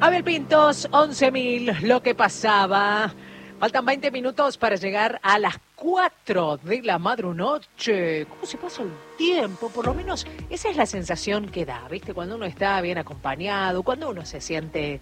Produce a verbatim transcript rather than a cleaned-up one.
Abel Pintos, once mil, lo que pasaba. Faltan veinte minutos para llegar a las cuatro de la madrunoche. ¿Cómo se pasa el tiempo? Por lo menos esa es la sensación que da, ¿viste? Cuando uno está bien acompañado, cuando uno se siente